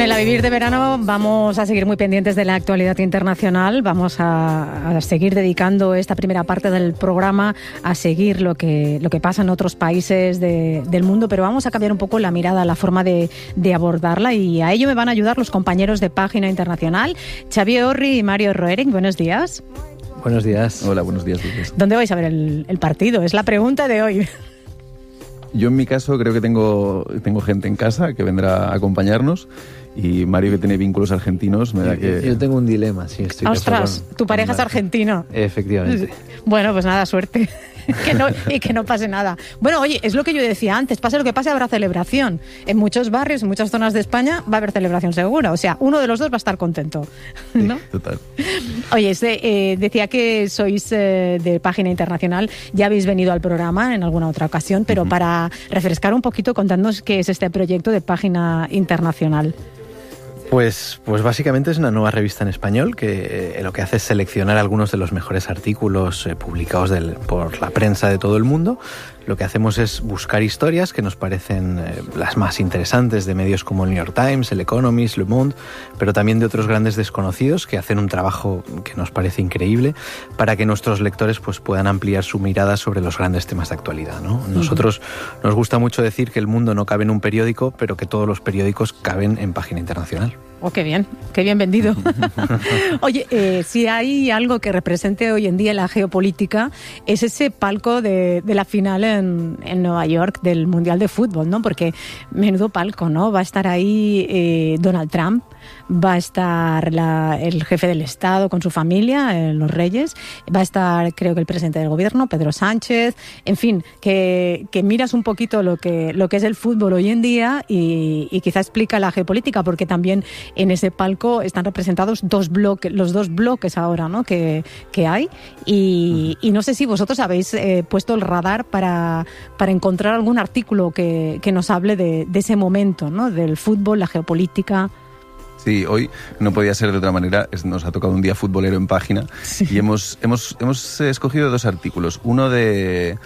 Bueno, en la Vivir de Verano vamos a seguir muy pendientes de la actualidad internacional. Vamos a seguir dedicando esta primera parte del programa a seguir lo que pasa en otros países del mundo, pero vamos a cambiar un poco la mirada, la forma de abordarla, y a ello me van a ayudar los compañeros de Página Internacional, Xavier Orri y Mario Roering. Buenos días. Buenos días. Hola, buenos días, Luis. ¿Dónde vais a ver el partido? Es la pregunta de hoy. Yo en mi caso creo que tengo gente en casa que vendrá a acompañarnos, y Mario, que tiene vínculos argentinos, me da que... Yo tengo un dilema, sí. Estoy ¡Ostras! Tu pareja es argentino. Efectivamente. Bueno, pues nada, suerte. Que no pase nada. Bueno, oye, es lo que yo decía antes, pase lo que pase, habrá celebración. En muchos barrios, en muchas zonas de España va a haber celebración segura. O sea, uno de los dos va a estar contento, ¿no? Sí, total. Oye, decía que sois de Página Internacional, ya habéis venido al programa en alguna otra ocasión, pero para refrescar un poquito, contadnos qué es este proyecto de Página Internacional. Pues básicamente es una nueva revista en español que lo que hace es seleccionar algunos de los mejores artículos publicados por la prensa de todo el mundo. Lo que hacemos es buscar historias que nos parecen las más interesantes de medios como el New York Times, el Economist, Le Monde, pero también de otros grandes desconocidos que hacen un trabajo que nos parece increíble para que nuestros lectores pues puedan ampliar su mirada sobre los grandes temas de actualidad, ¿no? Nosotros nos gusta mucho decir que el mundo no cabe en un periódico, pero que todos los periódicos caben en Página Internacional. Oh, qué bien vendido. Oye, si hay algo que represente hoy en día la geopolítica, es ese palco de la final en Nueva York del Mundial de Fútbol, ¿no? Porque menudo palco, ¿no? Va a estar ahí Donald Trump, va a estar el jefe del Estado con su familia, los reyes, va a estar, creo que el presidente del gobierno, Pedro Sánchez, en fin, que miras un poquito lo que es el fútbol hoy en día y quizá explica la geopolítica, porque también en ese palco están representados los dos bloques ahora, ¿no? que hay, y no sé si vosotros habéis puesto el radar para encontrar algún artículo que nos hable de ese momento, ¿no? Del fútbol, la geopolítica. Sí, hoy no podía ser de otra manera, nos ha tocado un día futbolero en Página, sí. Y hemos escogido dos artículos. Uno es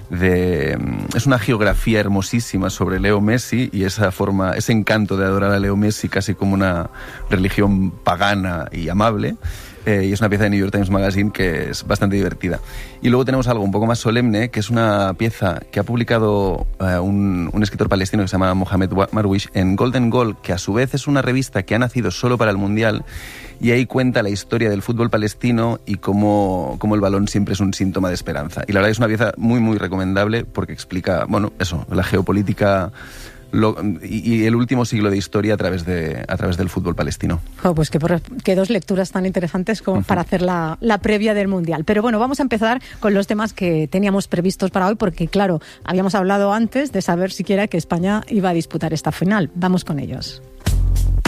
una geografía hermosísima sobre Leo Messi y ese encanto de adorar a Leo Messi casi como una religión pagana y amable. Y es una pieza de New York Times Magazine que es bastante divertida. Y luego tenemos algo un poco más solemne, que es una pieza que ha publicado un escritor palestino que se llama Mohamed Marwish en Golden Goal, que a su vez es una revista que ha nacido solo para el Mundial, y ahí cuenta la historia del fútbol palestino y cómo el balón siempre es un síntoma de esperanza. Y la verdad es una pieza muy, muy recomendable porque explica, la geopolítica y el último siglo de historia a través del fútbol palestino. Pues que dos lecturas tan interesantes como para hacer la previa del Mundial. Pero bueno, vamos a empezar con los temas que teníamos previstos para hoy, porque claro, habíamos hablado antes de saber siquiera que España iba a disputar esta final. Vamos con ellos.